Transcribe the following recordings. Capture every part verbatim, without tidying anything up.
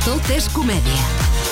Tot és comèdia.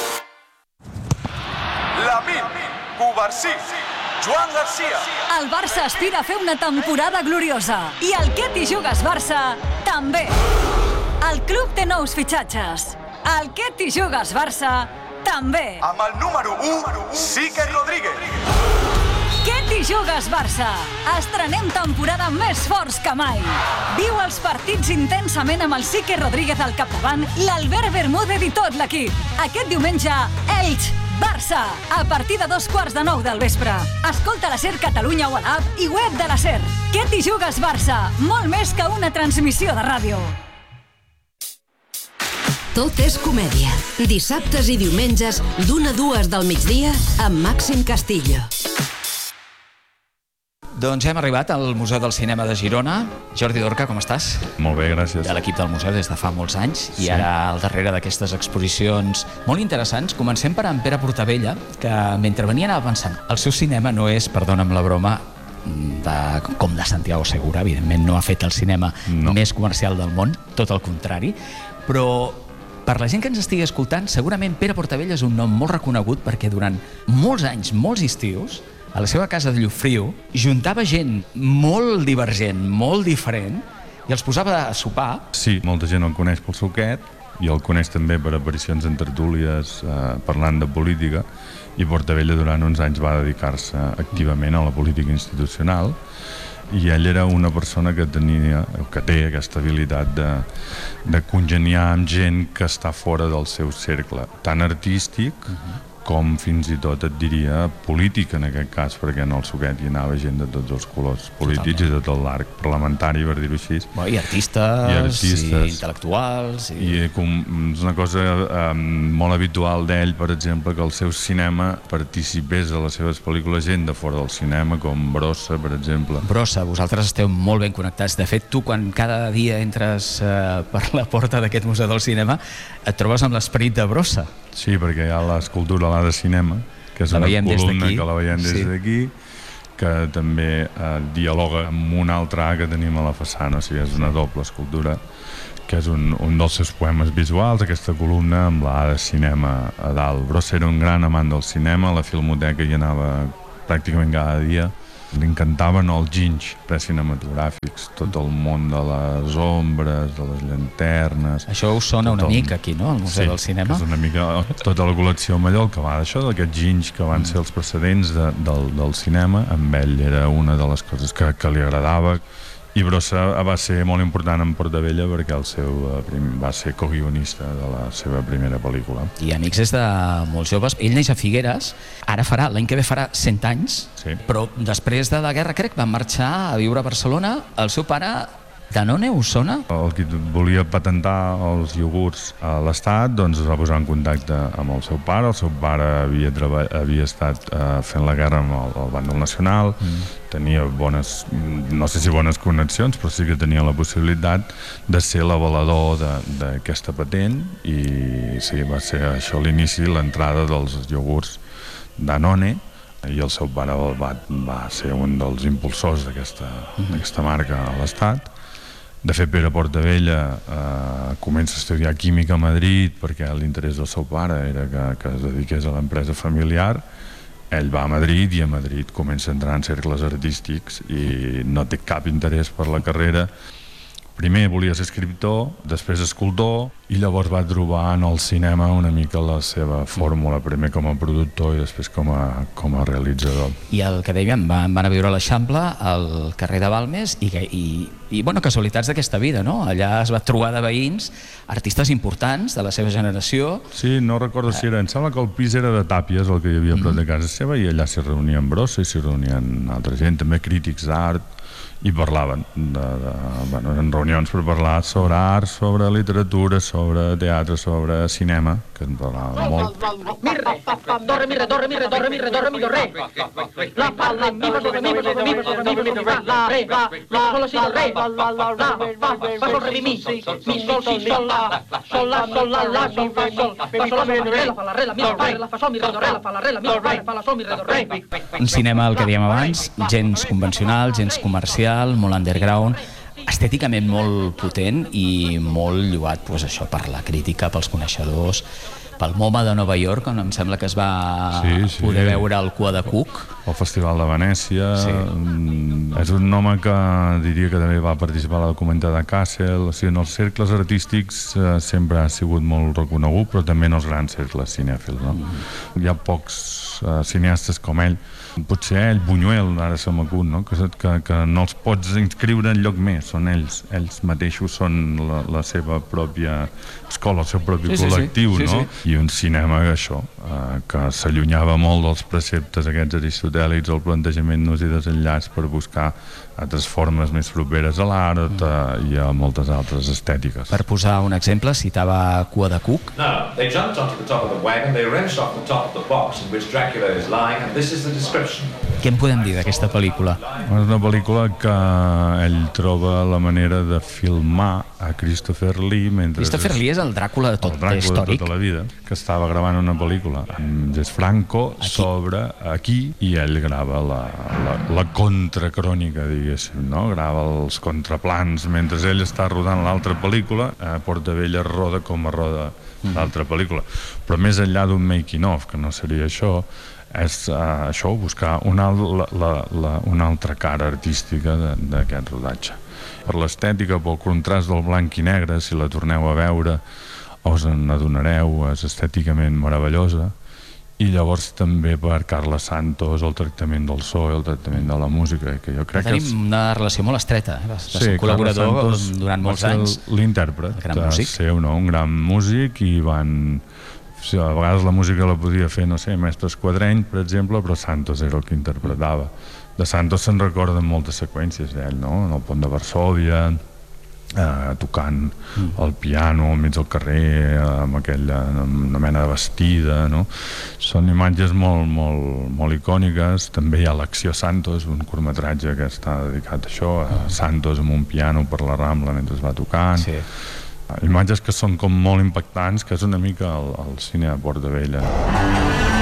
Lamine, Cubarsí, Joan Garcia. El Barça aspira a fer una temporada gloriosa i el Què t'hi jugues Barça també. El club té nous fitxatges. El Què t'hi jugues Barça també. Amb el número u, Sique Rodríguez. Què t'hi jugues Barça? Estrenem temporada més forts que mai. Viu els partits intensament amb el Sique Rodríguez al capdavant i l'Albert Bermúdez i tot l'equip. Aquest diumenge, Elx, Barça, a partir de dos quarts de nou del vespre. Escolta la SER Catalunya o a l'app i web de la SER. Què t'hi jugues Barça? Molt més que una transmissió de ràdio. Tot és comèdia. Dissabtes i diumenges, d'una a dues del migdia, amb Màxim Castillo. Doncs hem arribat al Museu del Cinema de Girona. Jordi Dorca, com estàs? Molt bé, gràcies. De l'equip del museu des de fa molts anys i ara al darrere d'aquestes exposicions molt interessants. Comencem per en Pere Portabella, que mentre venia anava pensant, el seu cinema no és, perdona'm la broma, de, com de Santiago Segura, evidentment no ha fet el cinema no. més comercial del món, tot el contrari, però per la gent que ens estigui escoltant, segurament Pere Portabella és un nom molt reconegut perquè durant molts anys, molts estius, a la seva casa de Llofriu, juntava gent molt divergent, molt diferent, i els posava a sopar. Sí, molta gent el coneix pel suquet, i el coneix també per aparicions en tertúlies eh, parlant de política, i Portabella durant uns anys va dedicar-se activament a la política institucional, i ell era una persona que tenia, que té aquesta habilitat de, de congeniar amb gent que està fora del seu cercle, tant artístic, uh-huh. com fins i tot et diria polític en aquest cas, perquè en el suquet hi anava gent de tots els colors polítics Totalment. I de tot l'arc parlamentari, per dir-ho així. Bueno, i, artistes, i artistes, i intel·lectuals. I, I com, és una cosa eh, molt habitual d'ell, per exemple, que el seu cinema participés a les seves pel·lícules gent de fora del cinema, com Brossa, per exemple. Brossa, vosaltres esteu molt ben connectats. De fet, tu quan cada dia entres eh, per la porta d'aquest Museu del Cinema et trobes amb l'esperit de Brossa. Sí, perquè hi ha l'escultura de cinema, que és la una columna que la veiem des d'aquí, sí. que també eh, dialoga amb un altre A que tenim a la façana, o sigui, és una doble escultura, que és un, un dels seus poemes visuals, aquesta columna amb la A de cinema a dalt. Brossa era un gran amant del cinema, a la filmoteca hi anava pràcticament cada dia. Li encantaven els ginys precinematogràfics, tot el món de les ombres, de les llanternes... Això us sona una el... mica aquí, no?, al Museu sí, del Cinema. Sí, és una mica tota la col·lecció Mallorca va d'això, d'aquests ginys que van ser els precedents de, del, del cinema. Amb ell era una de les coses que, que li agradava. I Brossa va ser molt important en Portabella perquè el seu prim, va ser co-guionista de la seva primera pel·lícula. I amics des de molt joves. Ell neix a Figueres, ara farà, l'any que ve farà cent anys, sí. però després de la guerra crec van marxar a viure a Barcelona. El seu pare, Danone, us sona? El que volia patentar els iogurts a l'Estat doncs es va posar en contacte amb el seu pare. El seu pare havia, treball... havia estat uh, fent la guerra amb el, el bàndol nacional, mm. tenia bones, no sé si bones connexions, però sí que tenia la possibilitat de ser l'avalador d'aquesta patent, i sí, va ser això l'inici, l'entrada dels iogurts Danone, i el seu pare va, va ser un dels impulsors d'aquesta mm. d'aquesta marca a l'Estat. De fet, Pere Portabella eh, comença a estudiar química a Madrid perquè l'interès del seu pare era que, que es dediqués a l'empresa familiar. Ell va a Madrid i a Madrid comença a entrar en cercles artístics i no té cap interès per la carrera. Primer volia ser escriptor, després escultor, i llavors va trobar en el cinema una mica la seva fórmula, primer com a productor i després com a, com a realitzador. I el que dèiem, van, van a viure a l'Eixample, al carrer de Balmes, i, i, i bueno, casualitats d'aquesta vida, no? Allà es va trobar de veïns, artistes importants de la seva generació. Sí, no recordo si era, em sembla que el pis era de Tàpies, el que hi havia a prop de casa seva, i allà s'hi reunien Brossa i s'hi reunien altra gent, també crítics d'art, i parlaven de, de, bueno, en reunions per parlar sobre art, sobre literatura, sobre teatre, sobre cinema, que en parlaven molt. Mirre, do re mi re, do re mi re, do re mi re, do re mi do re. La fa la mi fa do re mi fa do re mi fa do re mi fa do re mi fa la re la la sol si do re la la la la fa fa sol re mi mi mi sol si sol la sol la sol la la sol fa sol fa sol la mi re la fa la re la mi fa la fa sol mi re do re la fa la re la mi fa fa la sol mi re do re. Un cinema, el que dèiem abans, gens convencional, gens comercial, molt underground. estèticament molt potent i molt lloat, doncs això, per la crítica, pels coneixedors, pel MoMA de Nova York, on em sembla que es va sí, sí. poder veure el Cua de Cuc. El Festival de Venècia. Sí. És un home que diria que també va participar a la documenta de Kassel. O sigui, en els cercles artístics eh, sempre ha sigut molt reconegut, però també en els grans cercles cinèfils. No? Mm. Hi ha pocs eh, cineastes com ell. Potser ell, Buñuel, ara se m'acut, no? que, que, que no els pots inscriure en lloc més, són ells, ells mateixos són la, la seva pròpia escola, el seu propi sí, col·lectiu, sí, sí. no? Sí, sí. I un cinema això, eh, que s'allunyava molt dels preceptes aquests aristotèlics, el plantejament no i desenllaç per buscar altres formes més properes a l'art mm. i a moltes altres estètiques. Per posar un exemple, citava Cua de Cuc. No, they jumped onto the top of the wagon, they wrenched off the top of the box in which Dracula is lying, and this is the description. Què en podem dir d'aquesta pel·lícula? És una pel·lícula que ell troba la manera de filmar a Christopher Lee mentre... Christopher Lee és el Dràcula de tot, el Dràcula històric. de tota la vida, que estava gravant una pel·lícula amb Jess Franco aquí. sobre aquí, i ell grava la, la, la contracrònica, diguéssim, no? Grava els contraplans mentre ell està rodant l'altra pel·lícula, a Portavella roda com a roda mm. l'altra pel·lícula. Però més enllà d'un making-of, que no seria això, és uh, això, buscar una, la, la, la, una altra cara artística d'aquest rodatge. Per l'estètica, pel contrast del blanc i negre, si la torneu a veure us n'adonareu, és estèticament meravellosa, i llavors també per Carles Santos, el tractament del so i el tractament de la música, que jo crec que... Tenim és... una relació molt estreta, eh? Va sí, ser un col·laborador Santos durant molts anys. L'intèrpret, va ser no, un gran músic, i van... O sigui, a vegades la música la podia fer, no sé, Mestre Esquadreny, per exemple, però Santos era el que interpretava. De Santos se'n recorden moltes seqüències d'ell, no? En el pont de Varsòvia, eh, tocant mm. el piano al mig del carrer, amb aquella amb una mena de vestida, no? Són imatges molt, molt, molt icòniques. També hi ha l'Acció Santos, un curtmetratge que està dedicat a això, a Santos amb un piano per la Rambla mentre es va tocant. Sí. Imatges que són com molt impactants, que és una mica el, el cine de Portavella.